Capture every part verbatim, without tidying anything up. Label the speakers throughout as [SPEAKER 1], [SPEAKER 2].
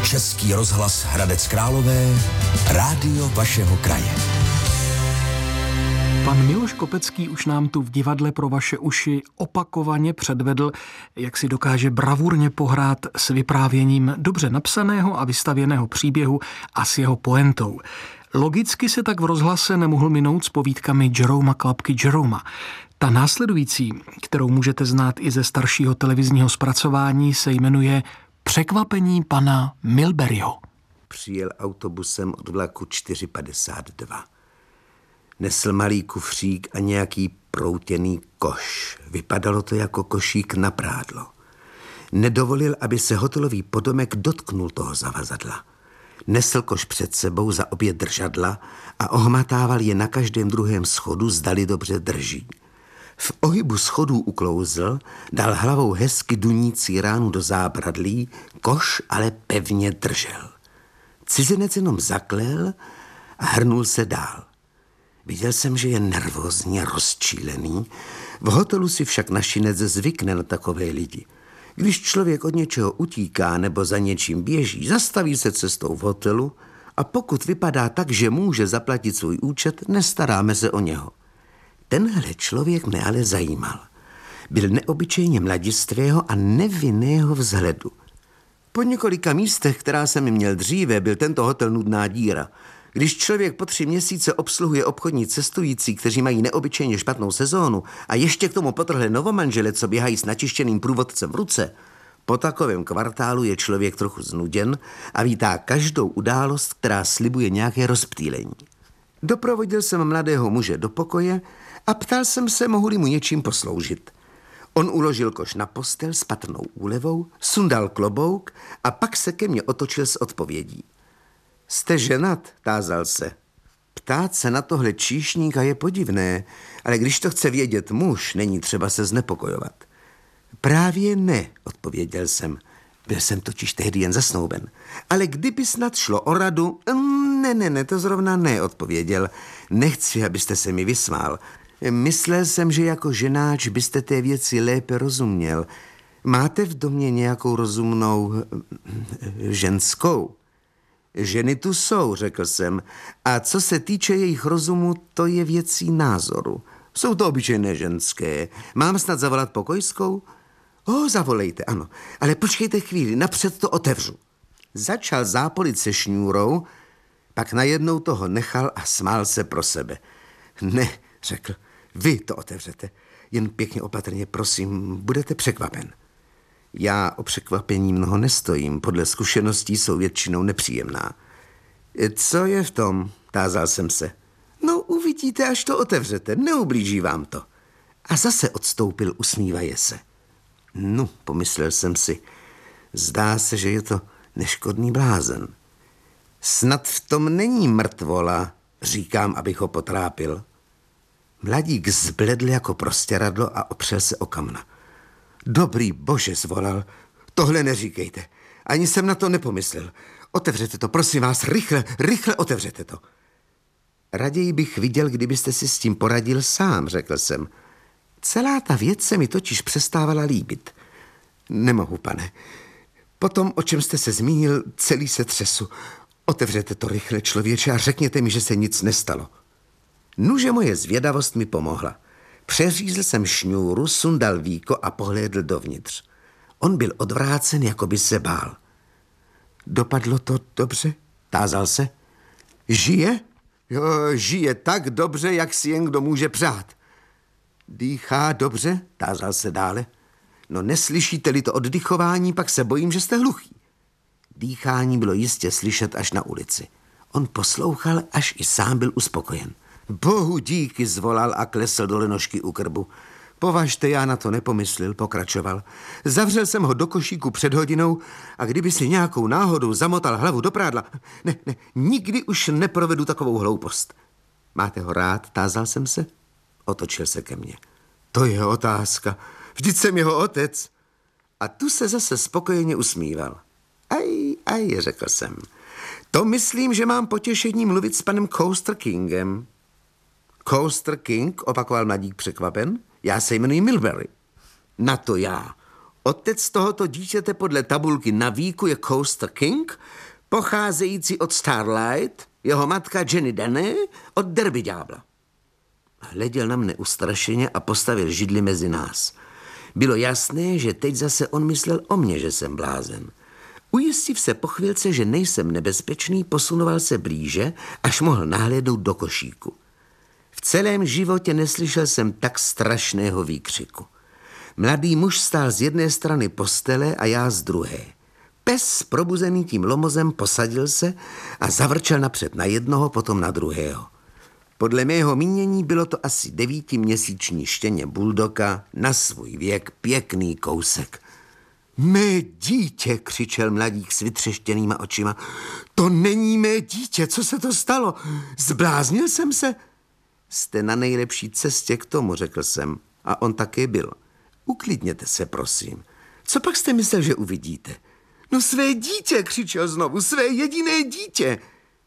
[SPEAKER 1] Český rozhlas Hradec Králové, rádio vašeho kraje.
[SPEAKER 2] Pan Miloš Kopecký už nám tu v divadle pro vaše uši opakovaně předvedl, jak si dokáže bravurně pohrát s vyprávěním dobře napsaného a vystavěného příběhu a s jeho poentou. Logicky se tak v rozhlase nemohl minout s povídkami Jeroma Klapky Jeroma. Ta následující, kterou můžete znát i ze staršího televizního zpracování, se jmenuje Překvapení pana Milburyho.
[SPEAKER 3] Přijel autobusem od vlaku čtyři padesát dva. Nesl malý kufřík a nějaký proutěný koš. Vypadalo to jako košík na prádlo. Nedovolil, aby se hotelový podomek dotknul toho zavazadla. Nesl koš před sebou za obě držadla a ohmatával je na každém druhém schodu, zdali dobře drží. V ohybu schodů uklouzl, dal hlavou hezky dunící ránu do zábradlí, koš ale pevně držel. Cizinec jenom zaklel a hrnul se dál. Viděl jsem, že je nervózně rozčílený. V hotelu si však našinec zvykne na takové lidi. Když člověk od něčeho utíká nebo za něčím běží, zastaví se cestou v hotelu a pokud vypadá tak, že může zaplatit svůj účet, nestaráme se o něho. Tenhle člověk mne ale zajímal. Byl neobyčejně mladistvého a nevinného vzhledu. Po několika místech, která jsem měl dříve, byl tento hotel nudná díra. Když člověk po tři měsíce obsluhuje obchodní cestující, kteří mají neobyčejně špatnou sezónu a ještě k tomu potrhle novomanžele, co běhají s načištěným průvodcem v ruce, po takovém kvartálu je člověk trochu znuděn a vítá každou událost, která slibuje nějaké rozptýlení. Doprovodil jsem mladého muže do pokoje a ptal jsem se, mohu-li mu něčím posloužit. On uložil koš na postel s patrnou úlevou, sundal klobouk a pak se ke mně otočil s odpovědí. Jste ženat? Tázal se. Ptát se na tohle číšníka je podivné, ale když to chce vědět muž, není třeba se znepokojovat. Právě ne, odpověděl jsem. Byl jsem totiž tehdy jen zasnouben. Ale kdyby snad šlo o radu, ne, ne, ne, to zrovna ne, odpověděl. Nechci, abyste se mi vysmál. Myslel jsem, že jako ženáč byste té věci lépe rozuměl. Máte v domě nějakou rozumnou ženskou? Ženy tu jsou, řekl jsem, a co se týče jejich rozumu, to je věcí názoru. Jsou to obyčejné ženské. Mám snad zavolat pokojskou? O, zavolejte, ano, ale počkejte chvíli, napřed to otevřu. Začal zápolit se šňůrou, pak najednou toho nechal a smál se pro sebe. Ne, řekl, vy to otevřete, jen pěkně opatrně, prosím, budete překvapen. Já o překvapení mnoho nestojím, podle zkušeností jsou většinou nepříjemná. Co je v tom? Tázal jsem se. No, uvidíte, až to otevřete, neublíží vám to. A zase odstoupil, usmívaje se. No, pomyslel jsem si, zdá se, že je to neškodný blázen. Snad v tom není mrtvola, říkám, abych ho potrápil. Mladík zbledl jako prostěradlo a opřel se o kamna. Dobrý bože, zvolal, tohle neříkejte. Ani jsem na to nepomyslel. Otevřete to, prosím vás, rychle, rychle otevřete to. Raději bych viděl, kdybyste si s tím poradil sám, řekl jsem. Celá ta věc se mi totiž přestávala líbit. Nemohu, pane. Potom, o čem jste se zmínil, celý se třesu. Otevřete to rychle, člověče, a řekněte mi, že se nic nestalo. Nuže moje zvědavost mi pomohla. Přeřízl jsem šňůru, sundal víko a pohlédl dovnitř. On byl odvrácen, jako by se bál. Dopadlo to dobře? Tázal se. Žije? Jo, žije tak dobře, jak si jen kdo může přát. Dýchá dobře? Tázal se dále. No neslyšíte-li to oddychování, pak se bojím, že jste hluchý. Dýchání bylo jistě slyšet až na ulici. On poslouchal, až i sám byl uspokojen. Bohu díky, zvolal a klesl do lenošky u krbu. Považte, já na to nepomyslel, pokračoval. Zavřel jsem ho do košíku před hodinou a kdyby si nějakou náhodou zamotal hlavu do prádla, ne, ne, nikdy už neprovedu takovou hloupost. Máte ho rád, tázal jsem se? Otočil se ke mně. To je otázka, vždyť jsem jeho otec. A tu se zase spokojeně usmíval. Aj, aj, řekl jsem. To myslím, že mám potěšení mluvit s panem Coaster Kingem. Coaster King, opakoval mladík překvapen. Já se jmenuji Milbury. Na to já. Otec tohoto dítěte podle tabulky na víku je Coaster King, pocházející od Starlight, jeho matka Jenny Danny od Derby ďábla. Hleděl na mne ustrašeně a postavil židli mezi nás. Bylo jasné, že teď zase on myslel o mně, že jsem blázen. Ujistiv se po chvilce, že nejsem nebezpečný, posunoval se blíže, až mohl nahlédnout do košíku. V celém životě neslyšel jsem tak strašného výkřiku. Mladý muž stál z jedné strany postele a já z druhé. Pes, probuzený tím lomozem, posadil se a zavrčel napřed na jednoho, potom na druhého. Podle mého mínění bylo to asi devítiměsíční štěně buldoka, na svůj věk pěkný kousek. Mé dítě, křičel mladík s vytřeštěnýma očima. To není mé dítě, co se to stalo? Zbláznil jsem se? Jste na nejlepší cestě k tomu, řekl jsem. A on také byl. Uklidněte se, prosím. Co pak jste myslel, že uvidíte? No své dítě, křičel znovu, své jediné dítě.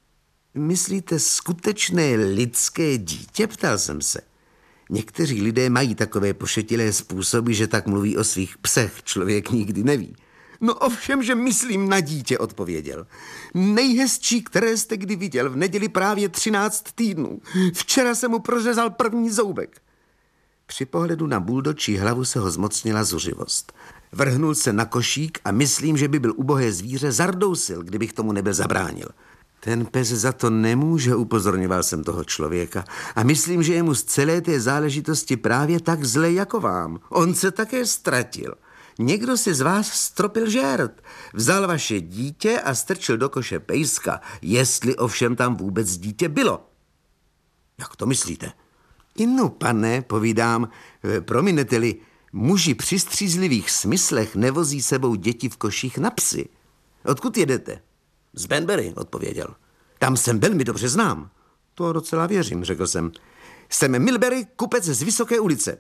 [SPEAKER 3] Myslíte skutečné lidské dítě, ptal jsem se. Někteří lidé mají takové pošetilé způsoby, že tak mluví o svých psech, člověk nikdy neví. No ovšem, že myslím na dítě, odpověděl. Nejhezčí, které jste kdy viděl, v neděli právě třináct týdnů. Včera jsem mu prořezal první zoubek. Při pohledu na buldočí hlavu se ho zmocnila zuřivost. Vrhnul se na košík a myslím, že by byl ubohé zvíře, zardousil, kdybych tomu nebyl zabránil. Ten pes za to nemůže, upozorňoval jsem toho člověka. A myslím, že je mu z celé té záležitosti právě tak zle jako vám. On se také ztratil. Někdo si z vás stropil žert. Vzal vaše dítě a strčil do koše pejska, jestli ovšem tam vůbec dítě bylo. Jak to myslíte? Inu, pane, povídám, prominete-li, muži při střízlivých smyslech nevozí sebou děti v koších na psy. Odkud jedete? Z Banbury, odpověděl. Tam jsem velmi dobře znám. To docela věřím, řekl jsem. Jsem Milbury, kupec z Vysoké ulice.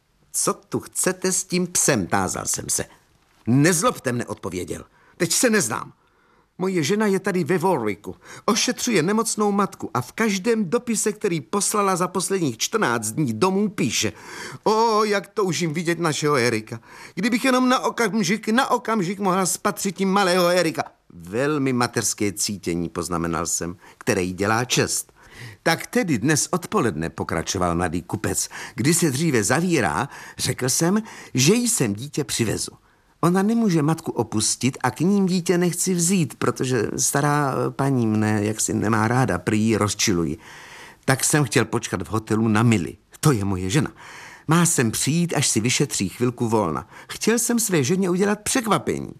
[SPEAKER 3] Co tu chcete s tím psem, tázal jsem se. Nezlobte mne, odpověděl. Teď se neznám. Moje žena je tady ve Warwicku. Ošetřuje nemocnou matku a v každém dopise, který poslala za posledních čtrnáct dní domů, píše: O, jak toužím vidět našeho Erika. Kdybych jenom na okamžik, na okamžik mohla spatřit tím malého Erika. Velmi mateřské cítění, poznamenal jsem, které jí dělá čest. Tak tedy dnes odpoledne, pokračoval mladý kupec, kdy se dříve zavírá, řekl jsem, že jí sem dítě přivezu. Ona nemůže matku opustit a k ním dítě nechci vzít, protože stará paní mne jaksi nemá ráda, prý ji rozčilují. Tak jsem chtěl počkat v hotelu na Milly. To je moje žena. Má sem přijít, až si vyšetří chvilku volna. Chtěl jsem své ženě udělat překvapení.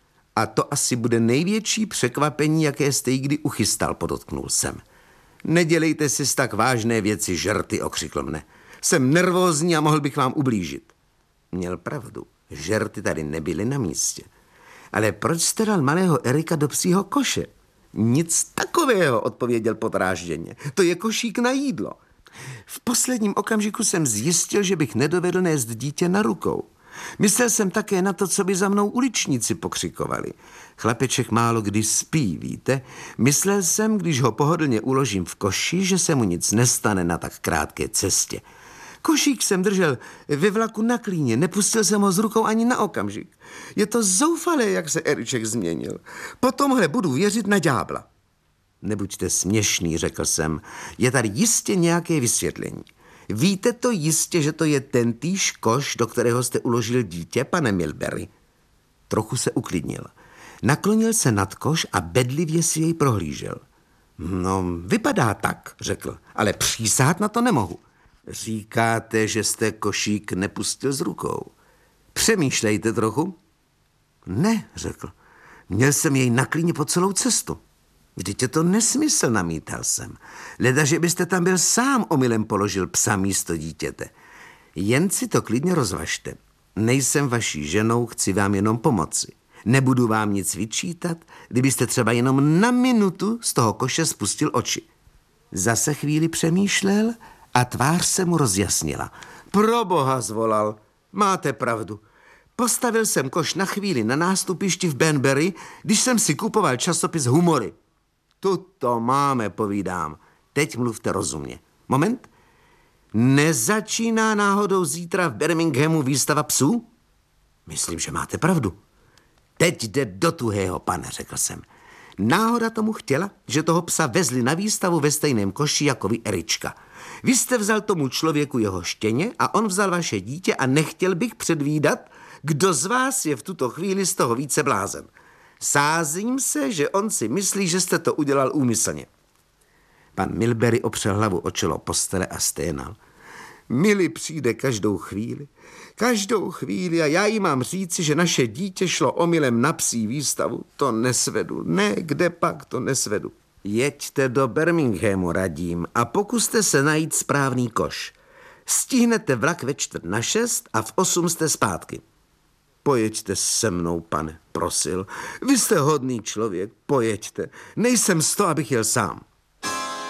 [SPEAKER 3] A to asi bude největší překvapení, jaké jste jí kdy uchystal, podotknul jsem. Nedělejte si z tak vážné věci žerty, okřikl mne. Jsem nervózní a mohl bych vám ublížit. Měl pravdu. Žerty tady nebyly na místě. Ale proč jste dal malého Erika do psího koše? Nic takového, odpověděl podrážděně. To je košík na jídlo. V posledním okamžiku jsem zjistil, že bych nedovedl nést dítě na rukou. Myslel jsem také na to, co by za mnou uličníci pokřikovali. Chlapeček málo kdy spí, víte? Myslel jsem, když ho pohodlně uložím v koši, že se mu nic nestane na tak krátké cestě. Košík jsem držel ve vlaku na klíně, nepustil jsem ho z rukou ani na okamžik. Je to zoufalé, jak se Eriček změnil. Po tomhle budu věřit na ďábla. Nebuďte směšný, řekl jsem. Je tady jistě nějaké vysvětlení. Víte to jistě, že to je tentýž koš, do kterého jste uložil dítě, pane Milbury? Trochu se uklidnil. Naklonil se nad koš a bedlivě si jej prohlížel. No, vypadá tak, řekl, ale přísát na to nemohu. Říkáte, že jste košík nepustil z rukou. Přemýšlejte trochu. Ne, řekl. Měl jsem jej na klíně po celou cestu. Vždyť je to nesmysl, namítal jsem. Leda, že byste tam byl sám, omylem položil psa místo dítěte. Jen si to klidně rozvažte. Nejsem vaší ženou, chci vám jenom pomoci. Nebudu vám nic vyčítat, kdybyste třeba jenom na minutu z toho koše spustil oči. Zase chvíli přemýšlel a tvář se mu rozjasnila. Proboha, zvolal, máte pravdu. Postavil jsem koš na chvíli na nástupišti v Banbury, když jsem si kupoval časopis Humory. Tuto máme, povídám. Teď mluvte rozumně. Moment. Nezačíná náhodou zítra v Birminghamu výstava psů? Myslím, že máte pravdu. Teď jde do tuhého, pane, řekl jsem. Náhoda tomu chtěla, že toho psa vezli na výstavu ve stejném koši jako vy, Erička. Vy jste vzal tomu člověku jeho štěně a on vzal vaše dítě a nechtěl bych předvídat, kdo z vás je v tuto chvíli z toho více blázen. Sázím se, že on si myslí, že jste to udělal úmyslně. Pan Milbury opřel hlavu o čelo postele a sténal. Milly přijde každou chvíli, každou chvíli a já jí mám říci, že naše dítě šlo omylem na psí výstavu. To nesvedu, ne, kde pak to nesvedu. Jeďte do Birminghamu, radím, a pokuste se najít správný koš. Stihnete vlak ve čtvrt na šest a v osm jste zpátky. Pojeďte se mnou, pane, prosil. Vy jste hodný člověk, pojeďte. Nejsem z toho, abych jel sám.